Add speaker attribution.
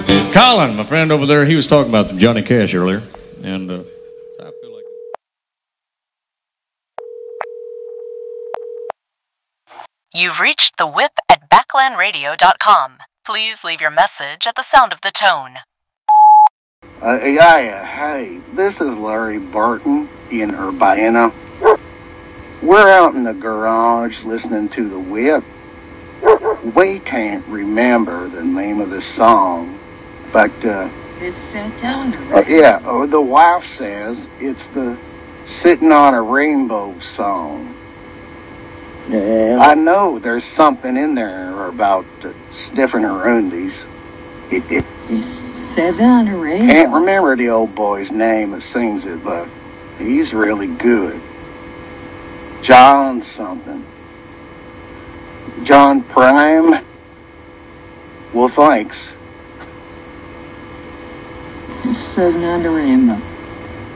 Speaker 1: Colin, my friend over there, he was talking about the Johnny Cash earlier, and I feel like.
Speaker 2: You've reached the whip at backlandradio.com. Please leave your message at the sound of the tone.
Speaker 3: Hey, this is Larry Barton in Urbana. We're out in the garage listening to the whip. We can't remember the name of the song, but
Speaker 4: It's set down.
Speaker 3: the wife says it's the Sitting on a Rainbow song.
Speaker 5: Yeah.
Speaker 3: I know there's something in there about sniffing her undies.
Speaker 4: It's set down a rainbow.
Speaker 3: Can't remember the old boy's name that sings it, but he's really good. John something. John Prime? Well, thanks.
Speaker 4: It's set down a rainbow.